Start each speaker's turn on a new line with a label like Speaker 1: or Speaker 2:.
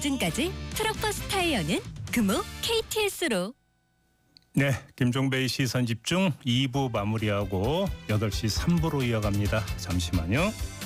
Speaker 1: 보증까지 트럭버스 타이어는 금호 KTS로.
Speaker 2: 네, 김종배의 시선집중 2부 마무리하고 8시 3부로 이어갑니다. 잠시만요.